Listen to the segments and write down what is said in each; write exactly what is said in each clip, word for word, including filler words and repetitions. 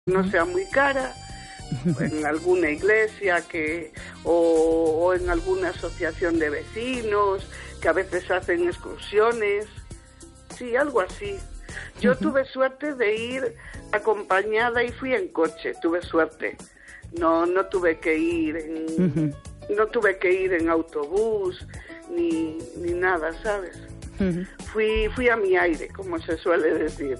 no sea muy cara, en alguna iglesia que o, o en alguna asociación de vecinos que a veces hacen excursiones, sí, algo así. Yo uh-huh. tuve suerte de ir acompañada y fui en coche, tuve suerte. No, no tuve que ir en, uh-huh. no tuve que ir en autobús ni, ni nada, ¿sabes? Uh-huh. Fui, fui a mi aire, como se suele decir.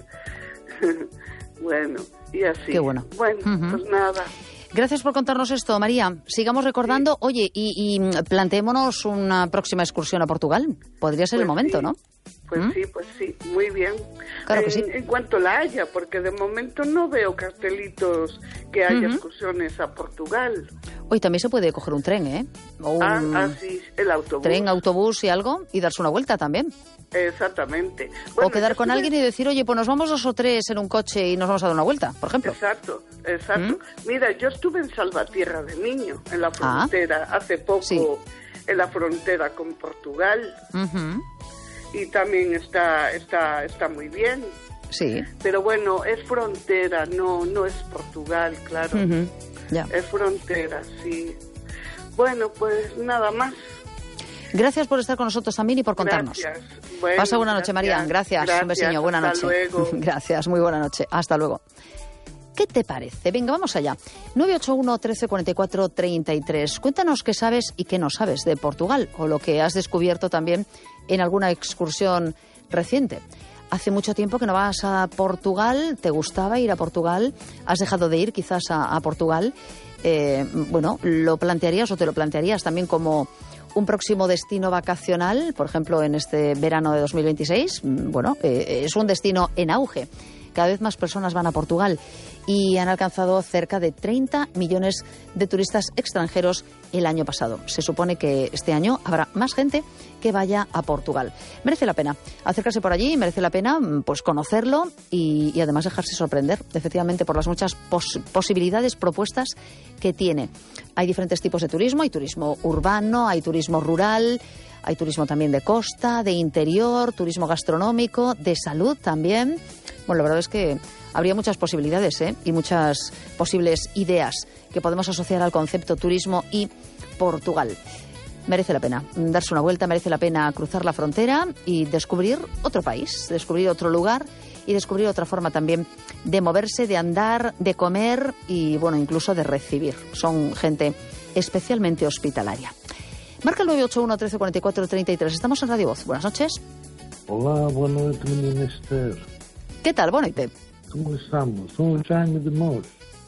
Bueno, y así. Qué bueno. Bueno, uh-huh. pues nada. Gracias por contarnos esto, María. Sigamos recordando. Sí. Oye, y, y planteémonos una próxima excursión a Portugal. Podría ser pues el momento, sí. ¿no? Pues ¿Mm? sí, pues sí, muy bien. Claro que en, sí. En cuanto la haya, porque de momento no veo cartelitos que haya uh-huh. excursiones a Portugal. Hoy también se puede coger un tren, ¿eh? O un ah, ah, sí, el autobús. Tren, autobús y algo, y darse una vuelta también. Exactamente. Bueno, o quedar con alguien y decir, oye, pues nos vamos dos o tres en un coche y nos vamos a dar una vuelta, por ejemplo. Exacto, exacto. ¿Mm? Mira, yo estuve en Salvatierra de niño, en la frontera, ah. hace poco, sí. en la frontera con Portugal. Uh-huh. Y también está, está, está muy bien. Sí. Pero bueno, es frontera, no, no es Portugal, claro. Uh-huh. Ya. Es frontera, sí. Bueno, pues nada más. Gracias por estar con nosotros también y por contarnos. Gracias. Bueno, Pasa buena noche, gracias. María. Gracias. Gracias. Un besiño. Buena Hasta noche. Luego. Gracias. Muy buena noche. Hasta luego. ¿Qué te parece? Venga, vamos allá. nueve ocho uno, trece cuarenta y cuatro, treinta y tres. Cuéntanos qué sabes y qué no sabes de Portugal o lo que has descubierto también en alguna excursión reciente. Hace mucho tiempo que no vas a Portugal, te gustaba ir a Portugal, has dejado de ir quizás a, a Portugal. Eh, bueno, ¿lo plantearías o te lo plantearías también como un próximo destino vacacional, por ejemplo, en este verano de dos mil veintiséis? Bueno, eh, es un destino en auge. Cada vez más personas van a Portugal y han alcanzado cerca de treinta millones de turistas extranjeros el año pasado. Se supone que este año habrá más gente que vaya a Portugal. Merece la pena acercarse por allí, merece la pena pues conocerlo y, y además dejarse sorprender, efectivamente, por las muchas pos- posibilidades, propuestas que tiene. Hay diferentes tipos de turismo, hay turismo urbano, hay turismo rural, hay turismo también de costa, de interior, turismo gastronómico, de salud también. Bueno, la verdad es que habría muchas posibilidades, ¿eh? Y muchas posibles ideas que podemos asociar al concepto turismo y Portugal. Merece la pena darse una vuelta, merece la pena cruzar la frontera y descubrir otro país, descubrir otro lugar y descubrir otra forma también de moverse, de andar, de comer y, bueno, incluso de recibir. Son gente especialmente hospitalaria. Marca el nueve ocho uno, trece cuarenta y cuatro, treinta y tres. Estamos en Radio Voz. Buenas noches. Hola, buenas noches, menina Esther. ¿Qué tal? Buenas noches. ¿Cómo estamos? Somos Jaime de Mos.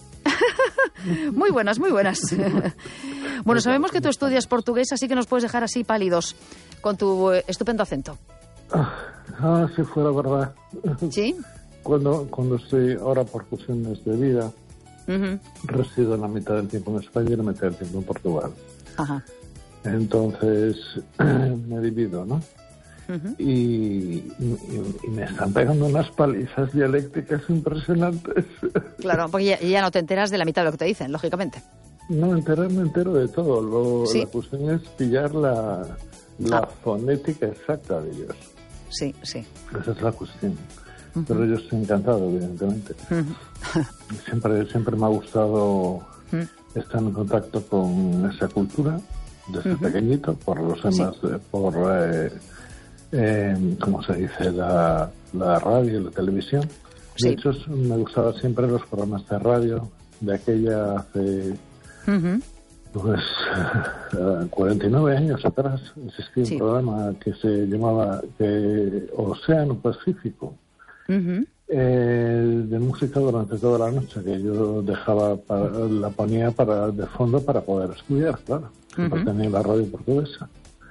Muy buenas, muy buenas. Bueno, sabemos que tú estudias portugués, así que nos puedes dejar así pálidos con tu estupendo acento. Ah, si fuera verdad. ¿Sí? Cuando, cuando estoy ahora por cuestiones de vida, uh-huh. resido la mitad del tiempo en España y la mitad del tiempo en Portugal. Ajá. Entonces me divido, ¿no? Uh-huh. Y, y, y me están pegando unas palizas dialécticas impresionantes. Claro, porque ya, ya no te enteras de la mitad de lo que te dicen, lógicamente. No, enterar me entero de todo. Lo, ¿Sí? La cuestión es pillar la, la ah. fonética exacta de ellos. Sí, sí. Esa es la cuestión. Uh-huh. Pero yo estoy encantado, evidentemente. Uh-huh. Siempre, siempre me ha gustado uh-huh. estar en contacto con esa cultura desde uh-huh. pequeñito, por los temas, sí. por... Eh, Eh, como se dice, la, la radio y la televisión. De sí. hecho, me gustaban siempre los programas de radio de aquella hace uh-huh. pues cuarenta y nueve años atrás. Existía sí. un programa que se llamaba que, Océano Pacífico, uh-huh. eh, de música durante toda la noche, que yo dejaba para, la ponía para de fondo para poder estudiar, claro. Uh-huh. Tenía la radio portuguesa.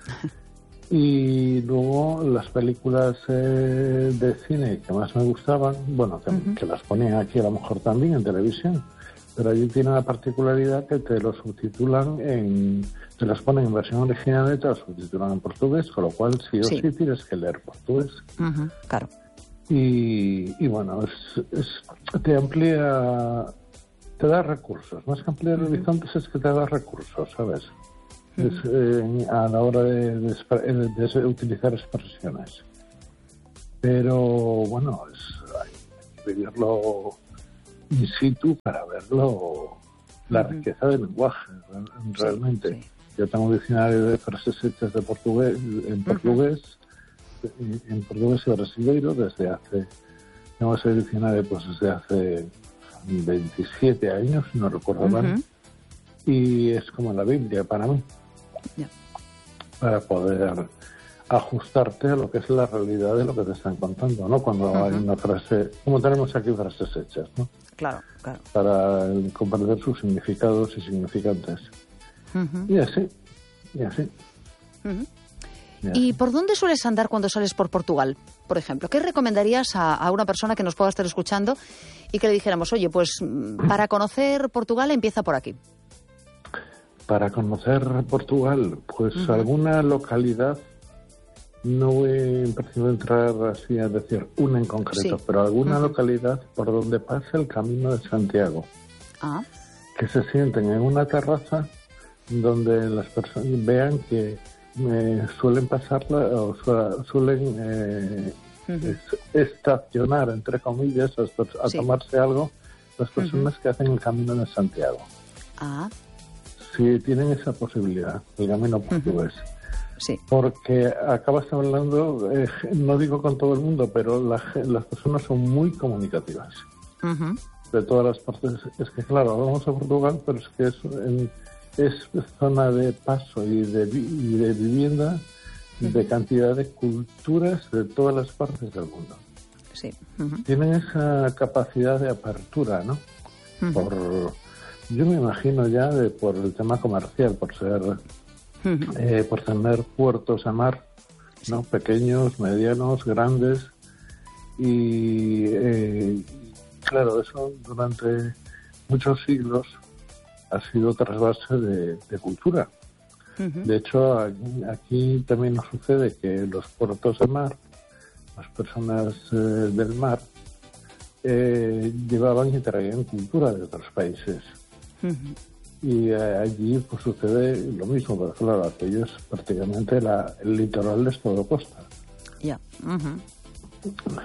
Y luego las películas eh, de cine que más me gustaban, bueno, que, uh-huh. que las ponían aquí a lo mejor también en televisión, pero allí tiene la particularidad que te lo subtitulan en, te las ponen en versión original y te las subtitulan en portugués, con lo cual sí o sí, sí tienes que leer portugués. Uh-huh. Claro. Y, y bueno, es, es, te amplía, te da recursos, más que ampliar uh-huh. horizontes es que te da recursos, ¿sabes? Es, eh, a la hora de, de, de, de utilizar expresiones. Pero bueno, es, hay que vivirlo in situ para verlo, la uh-huh. riqueza del lenguaje, realmente. Sí, sí. Yo tengo un diccionario de frases hechas de portugués, en portugués, uh-huh. en portugués y brasileiro desde hace, tengo ese diccionario pues desde hace veintisiete años, no recuerdo mal, uh-huh. y es como la Biblia para mí, yeah. para poder ajustarte a lo que es la realidad de lo que te están contando, ¿no? Cuando uh-huh. hay una frase, como tenemos aquí frases hechas, ¿no? Claro, claro. Para comprender sus significados y significantes. Uh-huh. Y así, y así. Uh-huh. y así. ¿Y por dónde sueles andar cuando sales por Portugal, por ejemplo? ¿Qué recomendarías a, a una persona que nos pueda estar escuchando y que le dijéramos, oye, pues para conocer Portugal empieza por aquí? Para conocer Portugal, pues uh-huh. alguna localidad, no voy en principio a entrar así a decir una en concreto, sí. pero alguna uh-huh. localidad por donde pasa el Camino de Santiago, ah. que se sienten en una terraza donde las personas vean que eh, suelen pasarla o su, suelen eh, uh-huh. es, estacionar, entre comillas, a, a sí. tomarse algo las personas uh-huh. que hacen el Camino de Santiago. Ah. Si tienen esa posibilidad, el camino portugués. Uh-huh. Sí. Porque acabas hablando, eh, no digo con todo el mundo, pero la, las personas son muy comunicativas. Uh-huh. De todas las partes. Es que, claro, hablamos de Portugal, pero es que es, en, es zona de paso y de, y de vivienda uh-huh. de cantidad de culturas de todas las partes del mundo. Sí. Uh-huh. Tienen esa capacidad de apertura, ¿no? Uh-huh. Por, yo me imagino ya de, por el tema comercial, por ser... Uh-huh. Eh, por tener puertos a mar, ¿no? Sí. Pequeños, medianos, grandes y eh, claro, eso durante muchos siglos ha sido trasvase de, de cultura. Uh-huh. De hecho, aquí, aquí también nos sucede que los puertos de mar, las personas eh, del mar, eh, llevaban y traían cultura de otros países. Uh-huh. Y eh, allí pues sucede lo mismo, pero claro, aquello es prácticamente la, el litoral es todo costa. Ya. Yeah. Uh-huh.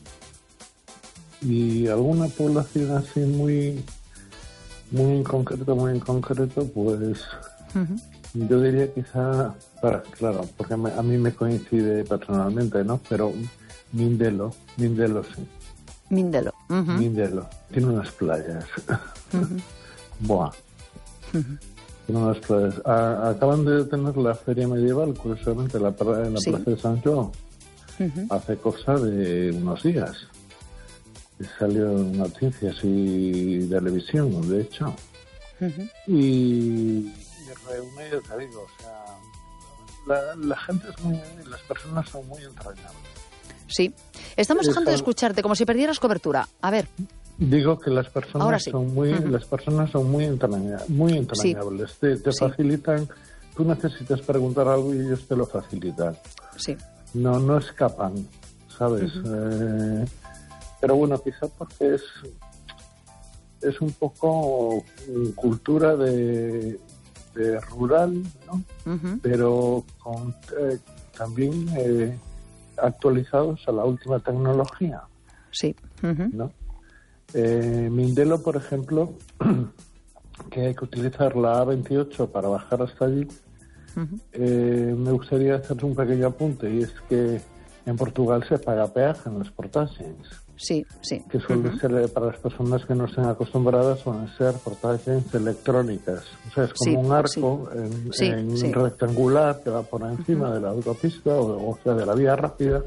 Y alguna población así muy muy en concreto, muy en concreto, pues uh-huh. yo diría quizá, para, claro, porque me, a mí me coincide personalmente, ¿no? Pero Mindelo, Mindelo sí. Mindelo. Uh-huh. Mindelo. Tiene unas playas. Uh-huh. Buah. Uh-huh. Tiene unas playas. A, acaban de tener la feria medieval, curiosamente, la, en la sí. Plaza de San Joan. Uh-huh. Hace cosa de unos días. Salió en noticias y televisión, de hecho. Uh-huh. Y, y reúne, yo te digo, o sea, la, la gente es muy, las personas son muy entrañables. Sí. Estamos dejando de escucharte, como si perdieras cobertura. A ver. Digo que las personas sí. son muy, uh-huh. las personas son muy entrañables, muy entrañables. Sí. Te, te sí. facilitan. Tú necesitas preguntar algo y ellos te lo facilitan. Sí. No, no escapan, ¿sabes? Uh-huh. Eh, pero bueno, quizá porque es es un poco cultura de, de rural, ¿no? Uh-huh. Pero con eh, también eh, actualizados a la última tecnología. Sí. Uh-huh. ¿No? Eh, Mindelo, por ejemplo, que hay que utilizar la A veintiocho para bajar hasta allí. Uh-huh. Eh, me gustaría hacer un pequeño apunte, y es que en Portugal se paga peaje en los portaxis. Sí, sí. Que suele uh-huh. ser, para las personas que no estén acostumbradas, suelen ser portaxis electrónicas. O sea, es como sí, un arco sí. en, sí, en sí. rectangular que va por encima uh-huh. de la autopista o, o sea, de la vía rápida,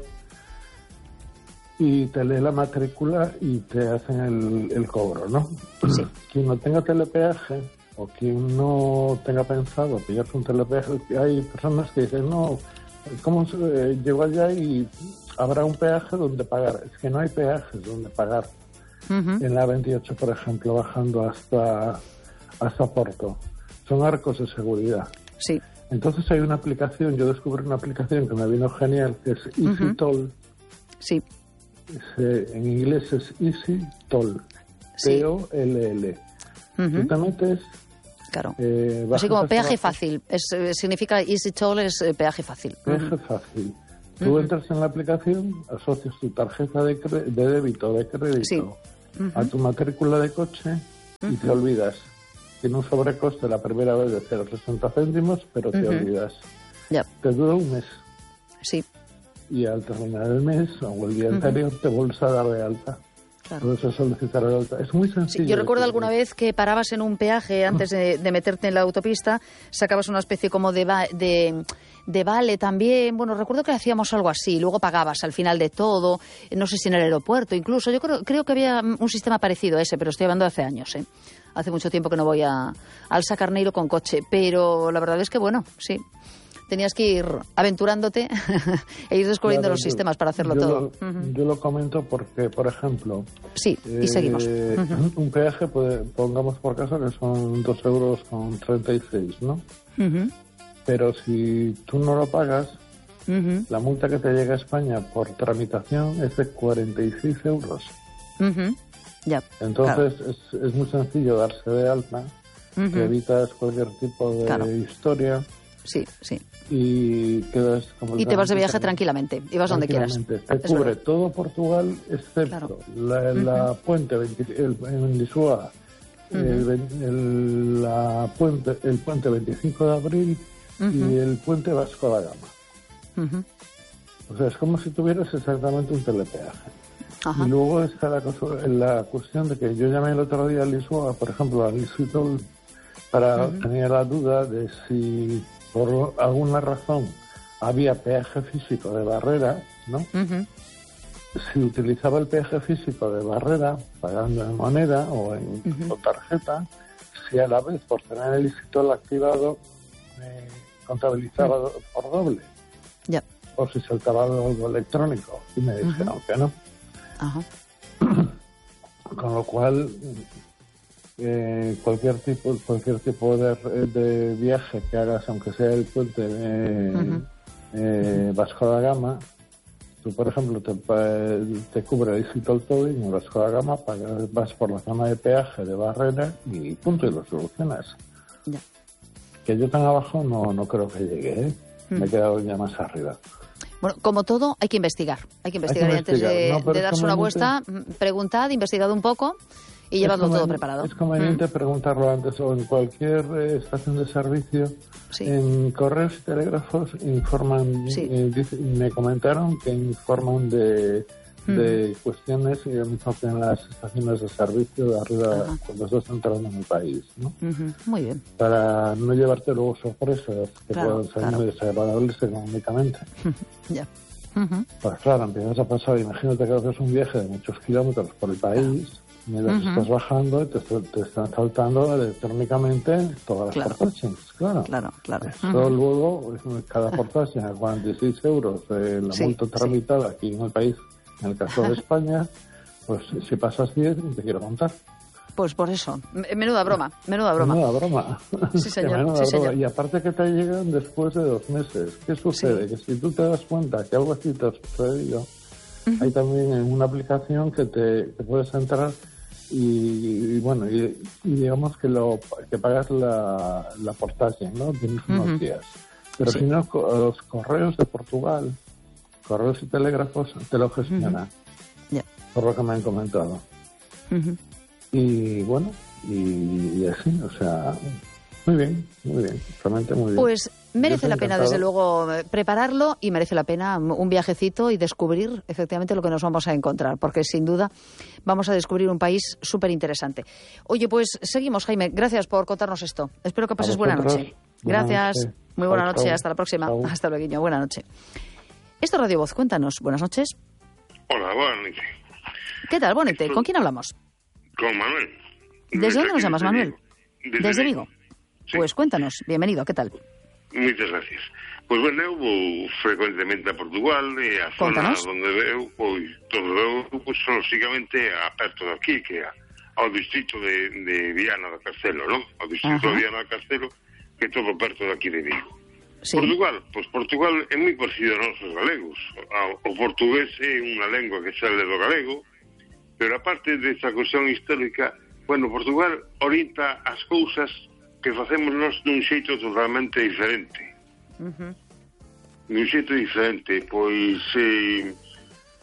y te lee la matrícula y te hacen el, el cobro, ¿no? Sí. Quien no tenga telepeaje o quien no tenga pensado pillarse un telepeaje, hay personas que dicen, no, ¿cómo se, eh, llego allá y habrá un peaje donde pagar? Es que no hay peajes donde pagar. Uh-huh. En la veintiocho, por ejemplo, bajando hasta, hasta Porto. Son arcos de seguridad. Sí. Entonces hay una aplicación, yo descubrí una aplicación que me vino genial, que es Easy uh-huh. Toll. Sí. Es, en inglés es Easy Toll. Sí. T O L L. Uh-huh. Tú te metes... Claro. Eh, así como peaje fácil. Es, eh, significa Easy Toll es eh, peaje fácil. Peaje uh-huh. fácil. Tú uh-huh. entras en la aplicación, asocias tu tarjeta de, cre- de débito o de crédito sí. uh-huh. a tu matrícula de coche uh-huh. y te olvidas. Tiene un sobrecoste la primera vez de cero coma sesenta céntimos, pero te uh-huh. olvidas. Yep. Te dura un mes. Sí. Y al terminar el mes, o el día uh-huh. anterior, te vuelves a dar de alta. Claro. Puedes solicitar de alta. Es muy sencillo. Sí, yo recuerdo alguna vez que parabas en un peaje antes de, de meterte en la autopista, sacabas una especie como de, va, de, de vale también. Bueno, recuerdo que hacíamos algo así, luego pagabas al final de todo, no sé si en el aeropuerto incluso. Yo creo, creo que había un sistema parecido a ese, pero estoy hablando de hace años, ¿eh? Hace mucho tiempo que no voy a Alsa Carneiro con coche, pero la verdad es que, bueno, sí, tenías que ir aventurándote e ir descubriendo claro, los yo, sistemas para hacerlo yo todo. Lo, uh-huh. Yo lo comento porque, por ejemplo... Sí, y eh, seguimos. Uh-huh. Un peaje, puede, pongamos por caso que son dos euros con treinta y seis, ¿no? Uh-huh. Pero si tú no lo pagas, uh-huh. la multa que te llega a España por tramitación es de cuarenta y seis euros. Uh-huh. Ya, Entonces claro. es, es muy sencillo darse de alta, uh-huh. que evitas cualquier tipo de claro. historia. Sí, sí. Y quedas como y te vas de viaje tranquilamente, y vas donde quieras. Te cubre todo Portugal, excepto claro. la, la uh-huh. puente veinte, el, en Lisboa, uh-huh. el, el, la puente, el puente veinticinco de abril uh-huh. y el puente Vasco da Gama. Uh-huh. O sea, es como si tuvieras exactamente un telepeaje. Ajá. Y luego está la, cosa, la cuestión de que yo llamé el otro día a Lisboa, por ejemplo, a Lisitol, para uh-huh. tener la duda de si por alguna razón había peaje físico de barrera, ¿no? Uh-huh. Si utilizaba el peaje físico de barrera, pagando en moneda o en uh-huh. o tarjeta, si a la vez por tener el Lisitol activado eh, contabilizaba uh-huh. por doble. Ya. O si saltaba algo electrónico. Y me dijeron uh-huh. que no. Ajá. Con lo cual eh, cualquier tipo cualquier tipo de, de viaje que hagas, aunque sea el puente de uh-huh. eh, Vasco da Gama, tú por ejemplo te, te cubre el Lisitol Towing en Vasco da Gama, pagas, vas por la zona de peaje de barrera y punto, y lo solucionas. Ya. Que yo tan abajo no, no creo que llegue, ¿eh? Uh-huh. Me he quedado ya más arriba. Bueno, como todo, hay que investigar. Hay que investigar, hay que investigar. Y antes de, no, de darse una vuelta, preguntad, investigad un poco y llevadlo todo preparado. Es conveniente mm. preguntarlo antes o en cualquier eh, estación de servicio. Sí. En correos y telégrafos informan, sí. eh, dice, me comentaron que informan de, mm. de cuestiones y mismo que en las estaciones de servicio de arriba Ajá. cuando estás entrando en el país, ¿no? Uh-huh. Muy bien. Para no llevarte luego sorpresas que claro, puedan ser claro. muy desagradables económicamente. Ya. Uh-huh. Pues claro, empiezas a pasar, imagínate que haces un viaje de muchos kilómetros por el país, mientras uh-huh. estás bajando y te, te están saltando electrónicamente todas las claro. portations, claro. Claro, claro. Eso uh-huh. luego, cada portation a cuarenta y seis euros, eh, la sí, multa tramitada sí. aquí en el país, en el caso de España, pues si pasas diez, te quiero contar. Pues por eso. Menuda broma, menuda broma. Menuda broma. Sí, señor. menuda sí, broma. señor. Y aparte que te llegan después de dos meses. ¿Qué sucede? Sí. Que si tú te das cuenta que algo así te ha sucedido, uh-huh. hay también en una aplicación que te, te puedes entrar y, y bueno, y, y digamos que lo que pagas la, la portación, ¿no? Tienes unos uh-huh. días. Pero sí. si no, los correos de Portugal, correos y telégrafos, te lo gestionan. Uh-huh. Yeah. Por lo que me han comentado. Uh-huh. Y bueno, y, y así, o sea, muy bien, muy bien, realmente muy bien. Pues merece la pena, desde luego, prepararlo y merece la pena un viajecito y descubrir efectivamente lo que nos vamos a encontrar, porque sin duda vamos a descubrir un país súper interesante. Oye, pues seguimos, Jaime, gracias por contarnos esto. Espero que pases buena noche. Gracias, buena noche. Muy buena noche, chao. Hasta la próxima. Chao. Hasta luego, buena noche. Esto es Radio Voz, cuéntanos, buenas noches. Hola, buenas noches. ¿Qué tal, Bonete? ¿Con quién hablamos? Con Manuel. ¿Desde dónde nos llamas, Manuel? Desde, Desde Vigo. Sí. Pues cuéntanos, bienvenido, ¿qué tal? Muchas gracias. Pues bueno, eu vou frecuentemente a Portugal e a zona Contanos. onde veo, pois, todo veo, pois, lógicamente, a perto de aquí, que é ao distrito de, de Viana do Castelo, non? Ao distrito Ajá. de Viana do Castelo, que é todo perto de aquí de Vigo. Sí. Portugal, pois Portugal é moi parecido a nosos galegos. O portugués é unha lengua que sale do galego, pero aparte desta cuestión histórica, bueno, Portugal orienta as cousas que facemos nós dun xeito totalmente diferente. Uh-huh. Dun xeito diferente, pois eh,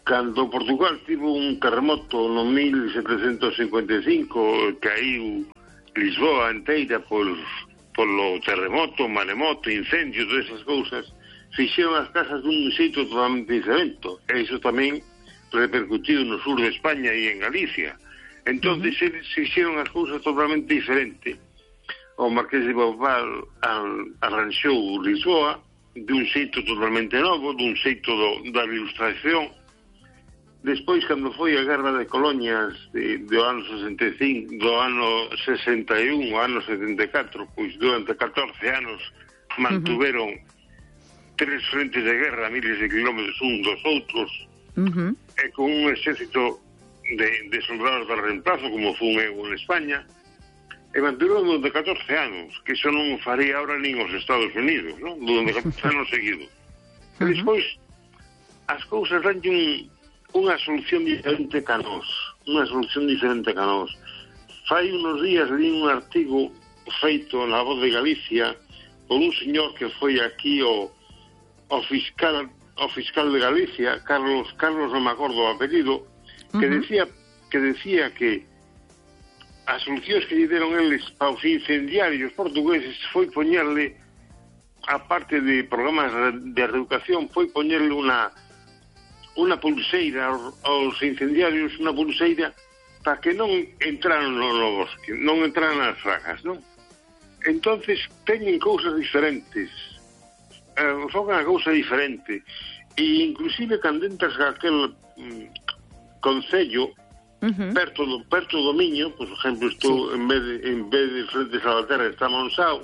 cando Portugal tivo un terremoto no mil setecentos cincuenta e cinco, caiu Lisboa inteira por, polo terremoto, maremoto, incendio, todas esas cousas, fixeron as casas dun xeito totalmente diferente. E iso tamén repercutiu no sur de España e en Galicia. Entón, uh-huh. se fixeron as cousas totalmente diferente. O Marqués de Pombal arranxou Lisboa dun xeito totalmente novo, dun xeito do, da ilustración. Despois, cando foi a Guerra de Colonias de, do ano sesenta e cinco, do ano sesenta e un, o ano setenta e catro, pois durante catorce anos mantuveron uh-huh. tres frentes de guerra a miles de kilómetros un dos outros, uh-huh. e con un exército de, de soldados de reemplazo, como fun eu en España, e mantuveron durante catorce anos, que iso non faría ahora nin os Estados Unidos, non? Durante catorce anos seguidos. E despois, as cousas danlle un, unha solución diferente ca nós, unha solución diferente ca nós. Fai unos días li un artigo feito na Voz de Galicia por un señor que foi aquí o, o fiscal o fiscal de Galicia, Carlos, Carlos non me acordo o apelido, que uh-huh. decía que decía que as solucións que lle deron eles aos incendiarios portugueses foi poñerle, a parte de programas de reeducación, foi poñerle unha unha pulseira aos incendiarios, unha pulseira para que non entraran no, no bosque, non entraran nas fragas, non? Entonces teñen cousas diferentes, eh, son unha cousa diferente, e inclusive cando entras a aquel mm, concello, Uh-huh. perto do perto do Miño, por exemplo, estou sí. en vez de en vez de frente a Salvaterra está Monsao.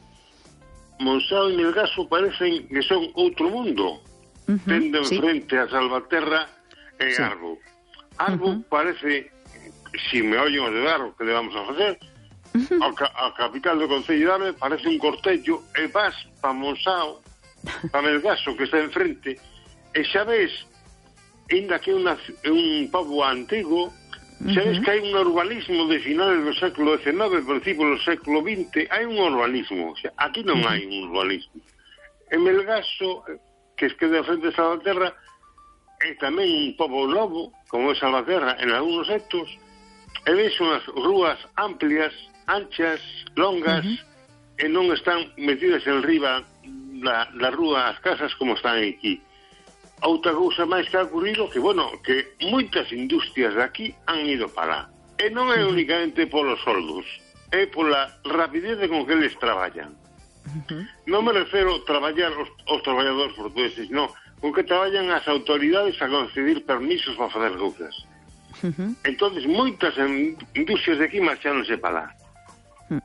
Monsao e Melgaso parecen que son outro mundo. Uh-huh. Tendo en sí. frente a Salvaterra e sí. Arbo. Arbo uh-huh. parece, si me oyen os de Darro, que le vamos a facer, uh-huh. a, a capital do concello de Arbo parece un cortello, e vas pa Monsao, pa Melgaso, que está en frente, e xa ves, ainda que é un pobo antigo, sabes uh-huh. que hai un urbanismo de finales do século diecinueve, principios do século vinte, hai un urbanismo, o sea, aquí non uh-huh. hai un urbanismo. En Melgaso, que es que de frente a Salvaterra, é tamén un pobo novo, como é Salvaterra, en algúns sectos, e ves unhas rúas amplias, anchas, longas, uh-huh. e non están metidas en riba da, da rúa as casas como están aquí. Outra cousa máis que ha ocurrido que, bueno, que moitas industrias de aquí han ido para lá. E non é únicamente polos soldos, é pola rapidez con que eles traballan. Uh-huh. Non me refero a traballar os, os traballadores portugueses, non, con que traballan as autoridades a conceder permisos para fazer cousas. Uh-huh. Entonces, moitas industrias de aquí marcharonse para lá. Uh-huh.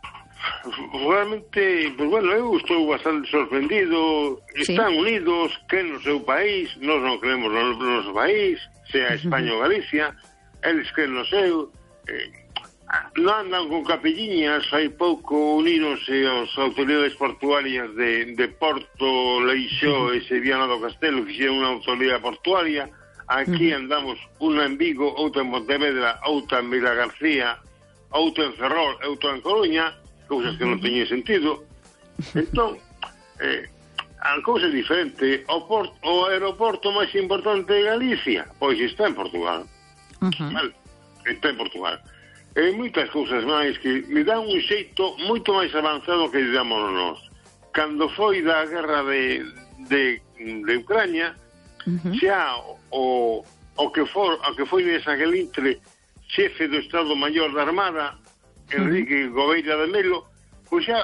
Realmente, pues bueno, eu estou bastante sorprendido. Sí. Están unidos, que no seu país, nós non creemos no noso país, sea España uh-huh. ou Galicia, eles creen no seu, eh, non andan con capelliñas, hai pouco unironse as autoridades portuarias de, de Porto, Leixó uh-huh. e Seviana do Castelo, fixeron unha autoridade portuaria, aquí uh-huh. andamos unha en Vigo, outra en Pontevedra, outra en Vila García, outra en Ferrol, outra en Coruña, cousas que non teñen sentido. Entón, eh, a cousa diferente. O, port, o aeroporto máis importante de Galicia, pois está en Portugal. Uh-huh. Vale? Está en Portugal. E moitas cousas máis que me dan un xeito moito máis avanzado que digamos nós. Cando foi da guerra de, de, de Ucrania, uh-huh. xa o, o que for, o que foi nesa gelintre xefe do Estado Maior da Armada, Enrique Gobeira de Melo, pois xa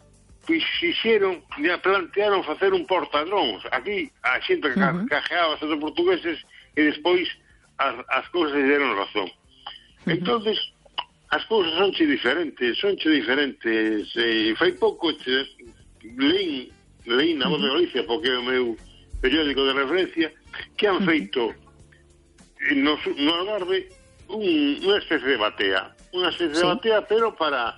fixeron, xa plantearon facer un portadróns. Aquí a xente que uh-huh. cajeaba os portugueses e despois as, as cousas deron razón. Uh-huh. Entonces, as cousas sonche diferentes, sonche diferentes. E fai pouco leín, leín na Voz de Galicia, porque é o meu periódico de referencia, que han feito no, no Algarve un, unha especie de batea. Unha especie sí. de batea, pero para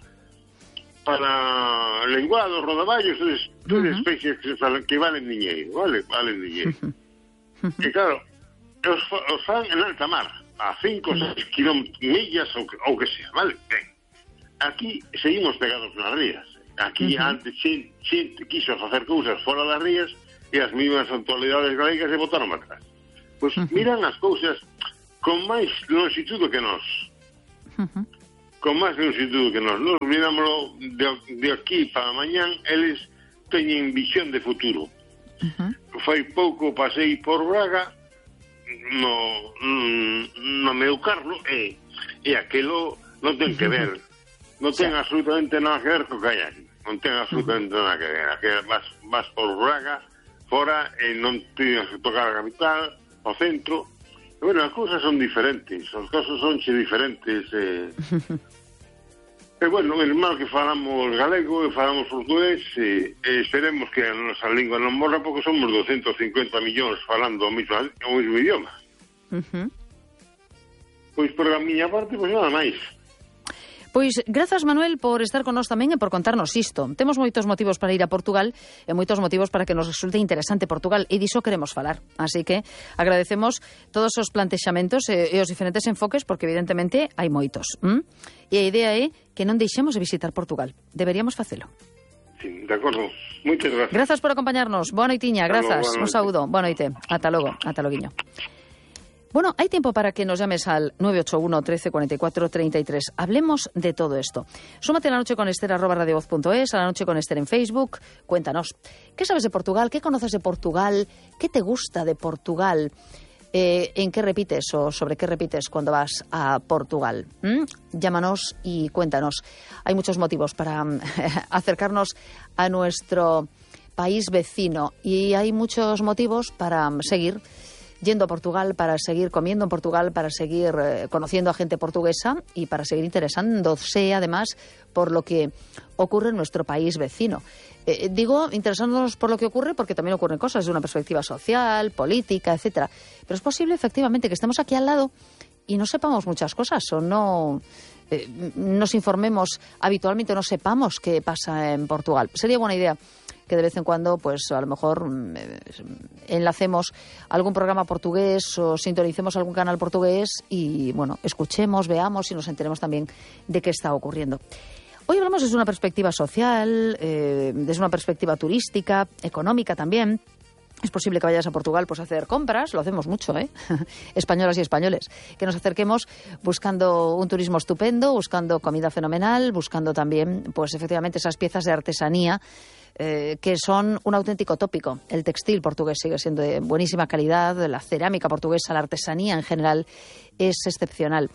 para lenguados, rodaballos, todas uh-huh. especies que, que valen diñeiro, vale? Valen diñeiro. Uh-huh. E claro, os, os fan en alta mar, a cinco ou seis kilómetros, millas ou, ou que sea, vale? Ben, aquí seguimos pegados nas rías. Aquí uh-huh. antes xente, xente quiso facer cousas fora das rías e as mismas autoridades galegas se botaron para atrás. pois uh-huh. miran as cousas con máis longitude que nós. Uh-huh. Con máis longitude que nós. Nos mirámoslo de, de aquí para mañán, eles teñen visión de futuro. Uh-huh. Fai pouco pasei por Braga, no, no meu carro, e, e aquilo non ten que ver. Non ten sí. absolutamente nada que ver co que hai aquí. Non ten absolutamente uh-huh. nada que ver. Aquí vas, vas por Braga, fora, e non tens que tocar a capital, ao centro. E, bueno, as cousas son diferentes. Os casos son xe diferentes. E, e bueno, é mal que falamos galego e falamos portugués, e, e esperemos que a nosa lingua non morra, porque somos doscientos cincuenta millóns falando o mesmo, o mesmo idioma. Uh-huh. Pois, por a miña parte, pois nada máis. Pois, grazas, Manuel, por estar con nós tamén e por contarnos isto. Temos moitos motivos para ir a Portugal e moitos motivos para que nos resulte interesante Portugal, e diso queremos falar. Así que agradecemos todos os plantexamentos e, e os diferentes enfoques, porque evidentemente hai moitos. ¿Mm? E a idea é que non deixemos de visitar Portugal. Deberíamos facelo. Sí, de acordo. Moitas gracias. Grazas por acompañarnos. Boa noitiña, grazas. Un saúdo. Boa noite. Ata logo. Ata loguiño. Bueno, hay tiempo para que nos llames al nueve ocho uno, trece, cuarenta y cuatro, treinta y tres. Hablemos de todo esto. Súmate a La Noche con Ester, arroba radiovoz punto es, a La Noche con Ester en Facebook. Cuéntanos, ¿qué sabes de Portugal? ¿Qué conoces de Portugal? ¿Qué te gusta de Portugal? Eh, ¿En qué repites o sobre qué repites cuando vas a Portugal? ¿Mm? Llámanos y cuéntanos. Hay muchos motivos para acercarnos a nuestro país vecino y hay muchos motivos para seguir yendo a Portugal, para seguir comiendo en Portugal, para seguir eh, conociendo a gente portuguesa y para seguir interesándose, además, por lo que ocurre en nuestro país vecino. Eh, digo, interesándonos por lo que ocurre porque también ocurren cosas desde una perspectiva social, política, etcétera. Pero es posible, efectivamente, que estemos aquí al lado y no sepamos muchas cosas o no eh, nos informemos habitualmente o no sepamos qué pasa en Portugal. Sería buena idea que de vez en cuando, pues a lo mejor eh, enlacemos algún programa portugués o sintonicemos algún canal portugués y, bueno, escuchemos, veamos y nos enteremos también de qué está ocurriendo. Hoy hablamos desde una perspectiva social, eh, desde una perspectiva turística, económica también. Es posible que vayas a Portugal pues a hacer compras, lo hacemos mucho, ¿eh? Españolas y españoles. Que nos acerquemos buscando un turismo estupendo, buscando comida fenomenal, buscando también, pues efectivamente, esas piezas de artesanía eh, que son un auténtico tópico. El textil portugués sigue siendo de buenísima calidad, la cerámica portuguesa, la artesanía en general es excepcional.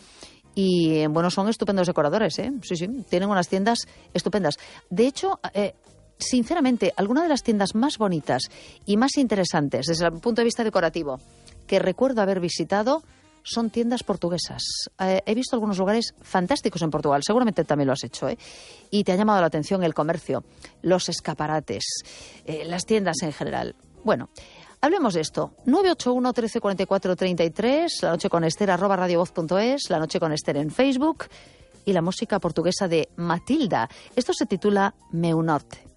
Y, bueno, son estupendos decoradores, ¿eh? Sí, sí, tienen unas tiendas estupendas. De hecho, eh, sinceramente, alguna de las tiendas más bonitas y más interesantes desde el punto de vista decorativo que recuerdo haber visitado son tiendas portuguesas. Eh, he visto algunos lugares fantásticos en Portugal, seguramente también lo has hecho, ¿eh? Y te ha llamado la atención el comercio, los escaparates, eh, las tiendas en general. Bueno, hablemos de esto. nueve ocho uno, trece, cuarenta y cuatro, treinta y tres, La Noche con Ester, arroba radiovoz punto es, La Noche con Ester en Facebook y la música portuguesa de Matilda. Esto se titula Meu Norte.